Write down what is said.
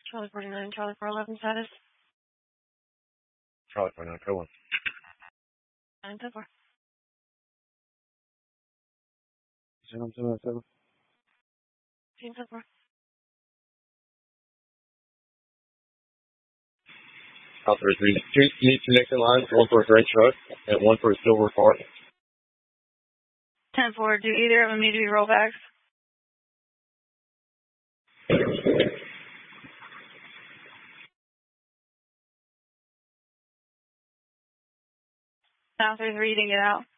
Charlie 49, Charlie 411 status. Charlie 49, go on. 974. 777. 1074. Out there, two need connecting lines, one for a gray truck and one for a silver car. 10-4, do either of them need to be rollbacks? Now 33, you didn't get out.